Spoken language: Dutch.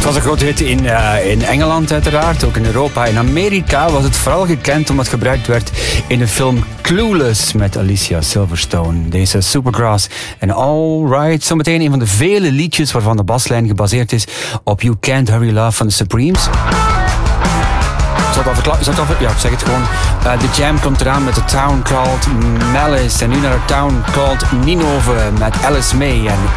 was een grote hit in Engeland uiteraard, ook in Europa. In Amerika was het vooral gekend omdat het gebruikt werd in de film Clueless met Alicia Silverstone. Deze Supergrass en Alright. Zometeen een van de vele liedjes waarvan de baslijn gebaseerd is op You Can't Hurry Love van de Supremes. Ja, zeg het gewoon. The Jam komt eraan met The Town Called Malice. En nu naar The Town Called Ninove met Alice May en